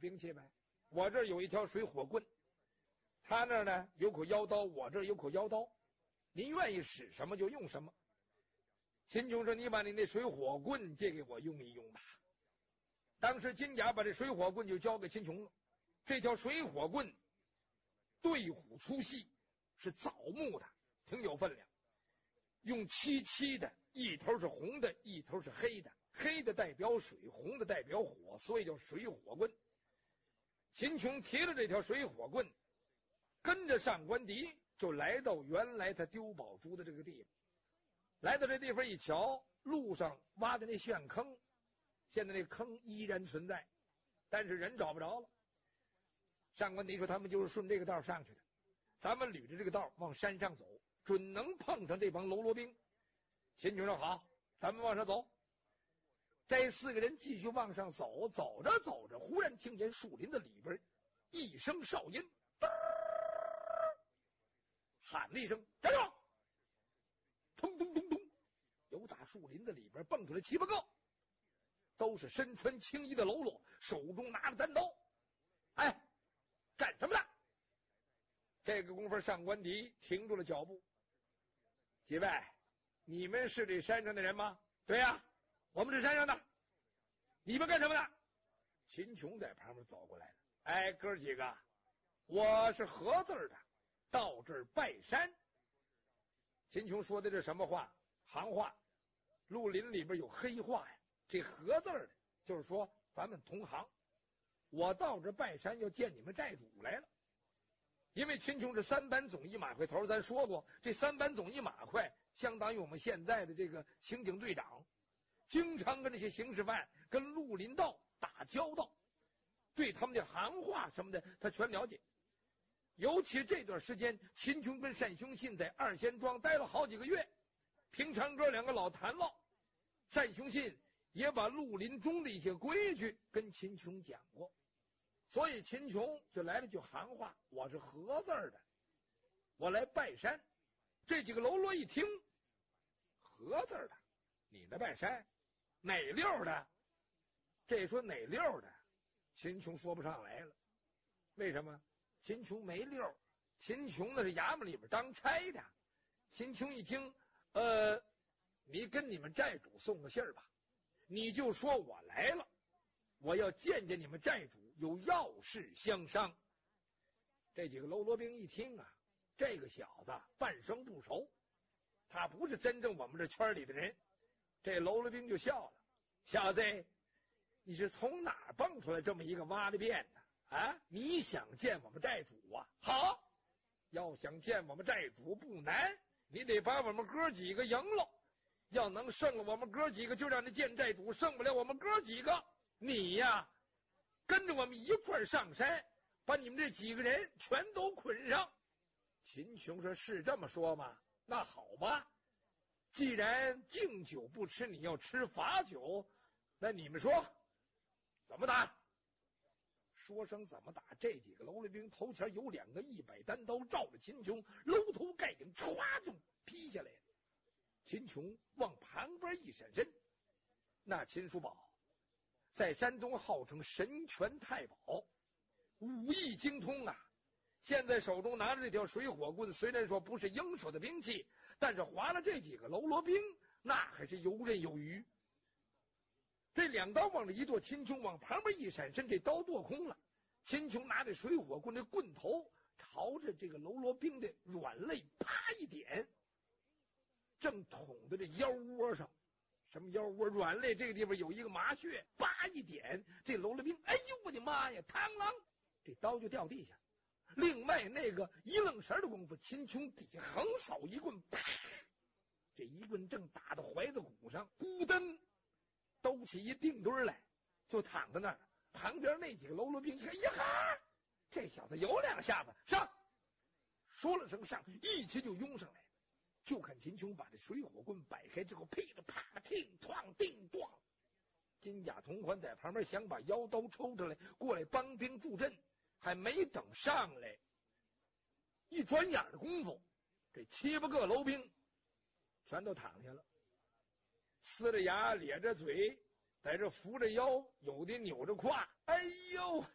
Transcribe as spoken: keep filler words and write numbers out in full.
兵器呗。我这儿有一条水火棍，他那儿呢有口腰刀，我这儿有口腰刀，您愿意使什么就用什么。秦琼说：“你把你那水火棍借给我用一用吧。”当时金甲把这水火棍就交给秦琼了。这条水火棍对虎出细，是枣木的，挺有分量，用漆漆的，一头是红的，一头是黑的，黑的代表水，红的代表火，所以叫水火棍。秦琼提了这条水火棍，跟着上官迪就来到原来他丢宝珠的这个地方。来到这地方一瞧，路上挖的那陷坑，现在那坑依然存在，但是人找不着了。上官迪说他们就是顺这个道上去的，咱们捋着这个道往山上走，准能碰上这帮喽啰兵。秦琼说好，咱们往上走。这四个人继续往上走，走着走着，忽然听见树林子里边一声哨音，喊了一声站住！咚咚咚咚，有打树林子里边蹦出来七八个，都是身穿青衣的喽啰，手中拿着单刀。哎，干什么的？这个功夫上官迪停住了脚步。几位，你们是这山上的人吗？对呀、啊，我们是山上的。你们干什么的？秦琼在旁边走过来了。哎，哥几个，我是何字的，到这儿拜山。秦琼说的这什么话？行话。绿林里边有黑话呀。这何字的就是说咱们同行，我到这拜山要见你们寨主来了。因为秦琼是三班总医马快头，咱说过，这三班总医马快相当于我们现在的这个刑警队长，经常跟这些刑事犯跟绿林道打交道，对他们的行话什么的他全了解。尤其这段时间，秦琼跟单雄信在二仙庄待了好几个月，平常哥两个老谈唠，单雄信也把绿林中的一些规矩跟秦琼讲过，所以秦琼就来了句行话：我是何字的，我来拜山。这几个喽啰一听，何字的，你来拜山，哪溜的？这说哪溜的，秦琼说不上来了。为什么？秦琼没溜，秦琼那是衙门里边当差的。秦琼一听，呃，你跟你们寨主送个信儿吧，你就说我来了，我要见见你们寨主，有要事相商。这几个喽啰兵一听啊，这个小子半生不熟，他不是真正我们这圈里的人。这喽啰兵就笑了：小子，你是从哪儿蹦出来这么一个挖的遍呢？啊，你想见我们寨主啊？好，要想见我们寨主不难，你得把我们哥几个赢了。要能胜了我们哥几个，就让你见寨主；胜不了我们哥几个，你呀跟着我们一块儿上山，把你们这几个人全都捆上。秦琼说：是这么说吗？那好吧，既然敬酒不吃，你要吃罚酒，那你们说怎么打？说声怎么打，这几个喽啰兵头前有两个一百单刀照着秦琼，搂头盖顶歘就劈下来了。秦琼往旁边一闪身，那秦叔宝在山东号称神拳太保，武艺精通啊。现在手中拿着这条水火棍，虽然说不是应手的兵器，但是划了这几个喽啰兵，那还是游刃有余。这两刀往这一剁，秦琼往旁边一闪身，这刀剁空了。秦琼拿着水火棍的棍头朝着这个喽啰兵的软肋啪一点，正捅在这腰窝上。什么腰窝？软肋这个地方有一个麻穴，啪一点，这喽啰兵哎呦我的妈呀，螳螂，这刀就掉地下。另外那个一愣神的功夫，秦琼底下横扫一棍，啪，这一棍正打到怀子骨上，咕噔兜起一定墩来，就躺在那儿。旁边那几个喽啰兵，哎呀哈，这小子有两下子，上！说了声上，一起就拥上来。就看秦琼把这水火棍摆开之后，噼里啪听哐叮咣，金甲同欢在旁边想把腰刀抽出来过来帮兵助阵，还没等上来，一转眼的功夫，这七八个喽兵全都躺下了，呲着牙咧着嘴，在这扶着腰，有的扭着胯。哎呦，